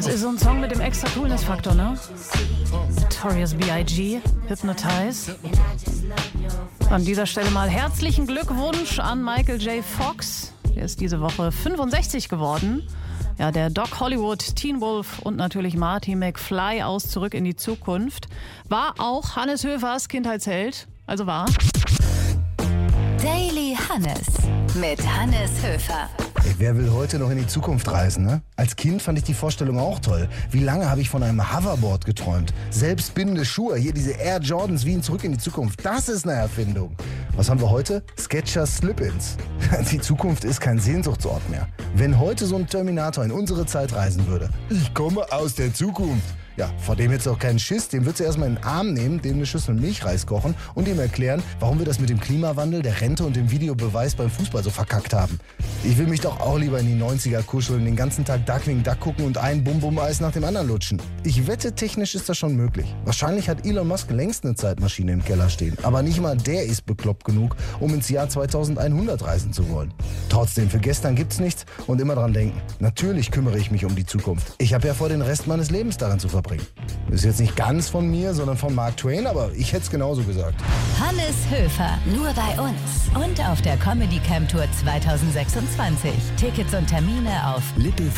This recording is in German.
ist so ein Song mit dem extra Coolness-Faktor, ne? Notorious B.I.G., Hypnotize. An dieser Stelle mal herzlichen Glückwunsch an Michael J. Fox. Der ist diese Woche 65 geworden. Ja, der Doc Hollywood, Teen Wolf und natürlich Marty McFly aus Zurück in die Zukunft. War auch Hannes Höfers Kindheitsheld. Also war. Daily Hannes mit Hannes Höfer. Ey, wer will heute noch in die Zukunft reisen, ne? Als Kind fand ich die Vorstellung auch toll. Wie lange habe ich von einem Hoverboard geträumt? Selbstbindende Schuhe, hier diese Air Jordans wie in Zurück in die Zukunft. Das ist eine Erfindung. Was haben wir heute? Skechers Slip-ins. Die Zukunft ist kein Sehnsuchtsort mehr. Wenn heute so ein Terminator in unsere Zeit reisen würde. Ich komme aus der Zukunft. Ja, vor dem jetzt auch keinen Schiss, dem würdest du erstmal in den Arm nehmen, dem eine Schüssel Milchreis kochen und ihm erklären, warum wir das mit dem Klimawandel, der Rente und dem Videobeweis beim Fußball so verkackt haben. Ich will mich doch auch lieber in die 90er kuscheln, den ganzen Tag Duckling Duck gucken und ein Bum-Bum-Eis nach dem anderen lutschen. Ich wette, technisch ist das schon möglich. Wahrscheinlich hat Elon Musk längst eine Zeitmaschine im Keller stehen, aber nicht mal der ist bekloppt genug, um ins Jahr 2100 reisen zu wollen. Trotzdem, für gestern gibt's nichts und immer dran denken. Natürlich kümmere ich mich um die Zukunft. Ich habe ja vor, den Rest meines Lebens daran zu verbringen. Ist jetzt nicht ganz von mir, sondern von Mark Twain, aber ich hätte es genauso gesagt. Hannes Höfer, nur bei uns und auf der Comedy Camp Tour 2026. Tickets und Termine auf